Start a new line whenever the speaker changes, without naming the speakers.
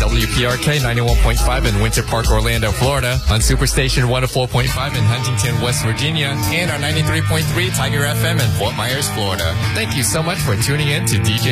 WPRK 91.5 in Winter Park, Orlando, Florida, on Superstation 104.5 in Huntington, West Virginia, and our 93.3 Tiger FM in Fort Myers, Florida. Thank you so much for tuning in to DJ